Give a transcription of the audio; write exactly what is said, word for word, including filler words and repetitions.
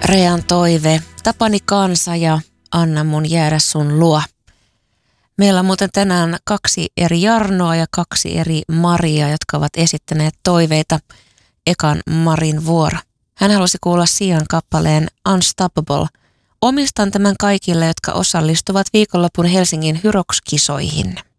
Rean toive, Tapani kansa ja anna mun jäädä sun luo. Meillä on muuten tänään kaksi eri Jarnoa ja kaksi eri Maria, jotka ovat esittäneet toiveita. Ekan Marin vuoro. Hän halusi kuulla Sian kappaleen Unstoppable. Omistan tämän kaikille, jotka osallistuvat viikonlopun Helsingin Hyrox-kisoihin.